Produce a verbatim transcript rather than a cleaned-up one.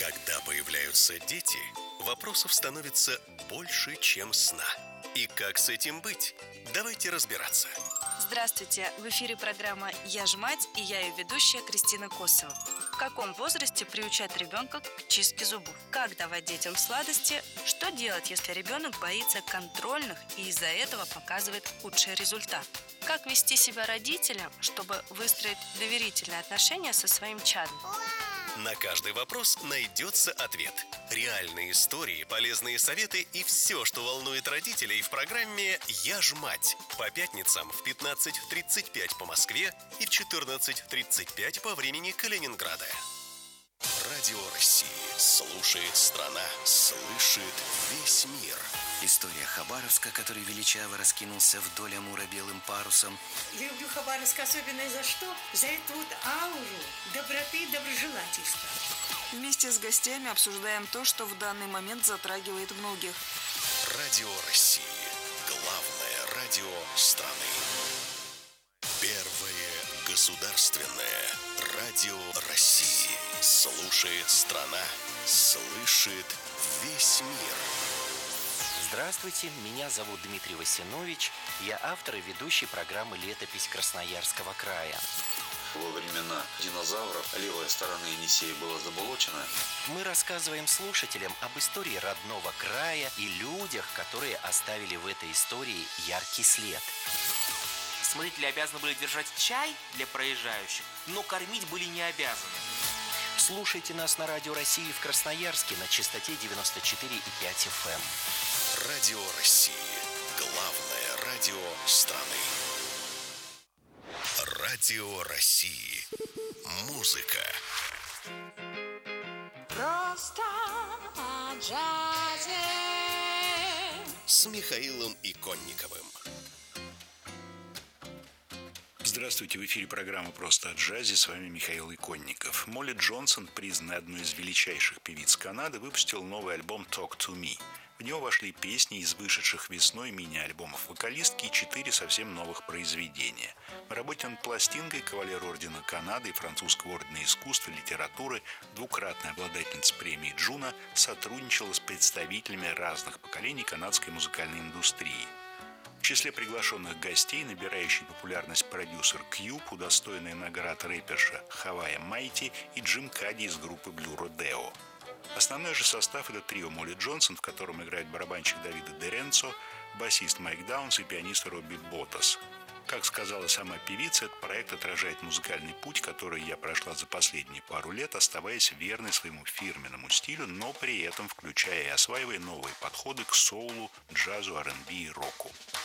Когда появляются дети, вопросов становится больше, чем сна. И как с этим быть? Давайте разбираться. Здравствуйте! В эфире программа «Я ж мать» и я ее ведущая Кристина Косова. В каком возрасте приучать ребенка к чистке зубов? Как давать детям сладости? Что делать, если ребенок боится контрольных и из-за этого показывает худший результат? Как вести себя родителям, чтобы выстроить доверительные отношения со своим чадом? На каждый вопрос найдется ответ. Реальные истории, полезные советы и все, что волнует родителей в программе «Я ж мать». По пятницам в пятнадцать тридцать пять по Москве и в четырнадцать тридцать пять по времени Калининграда. Радио России. Слушает страна. Слышит весь мир. История Хабаровска, который величаво раскинулся вдоль Амура белым парусом. Люблю Хабаровск особенно за что? За эту вот ауру доброты и доброжелательства. Вместе с гостями обсуждаем то, что в данный момент затрагивает многих. Радио России. Главное радио страны. Первое государственное радио России. Слушает страна. Слышит весь мир. Здравствуйте, меня зовут Дмитрий Васинович. Я автор и ведущий программы «Летопись Красноярского края». Во времена динозавров левая сторона Енисея была заболочена. Мы рассказываем слушателям об истории родного края и людях, которые оставили в этой истории яркий след. Смотрители обязаны были держать чай для проезжающих, но кормить были не обязаны. Слушайте нас на Радио России в Красноярске на частоте девяносто четыре и пять эф эм. Радио России. Главное радио страны. Радио России. Музыка. Просто о джазе. С Михаилом Иконниковым. Здравствуйте, в эфире программа «Просто о джазе», с вами Михаил Иконников. Молли Джонсон, признанная одной из величайших певиц Канады, выпустил новый альбом «Talk to Me». В него вошли песни из вышедших весной мини-альбомов вокалистки и четыре совсем новых произведения. В работе над пластинкой кавалер ордена Канады и французского ордена искусства и литературы, двукратная обладательница премии Джуно, сотрудничала с представителями разных поколений канадской музыкальной индустрии. В числе приглашенных гостей набирающий популярность продюсер Кьюб, удостоенный наград рэперша Хавая Майти и Джим Кади из группы Blue Rodeo. Основной же состав – это трио Молли Джонсон, в котором играет барабанщик Давида Деренцо, басист Майк Даунс и пианист Робби Ботас. Как сказала сама певица, этот проект отражает музыкальный путь, который я прошла за последние пару лет, оставаясь верной своему фирменному стилю, но при этом включая и осваивая новые подходы к соулу, джазу, ар энд би и року.